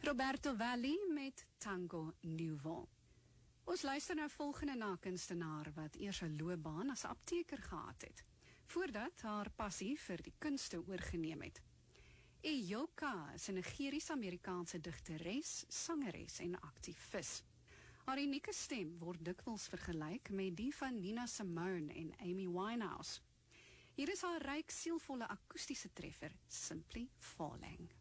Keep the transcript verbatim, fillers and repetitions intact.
Roberto Valli met Tango Nouveau. Ons luister nou volgende na 'n kunstenaar wat eers 'n loopbaan as apteker gehad het, voordat haar passie vir die kunste oorgeneem het. Eyoka is 'n Nigeriese-Amerikaanse digteres, sangeres en aktivis. Haar unieke stem word dikwels vergelyk met die van Nina Simone en Amy Winehouse. Hier is haar ryk, sielvolle akoestiese treffer, Simply Falling.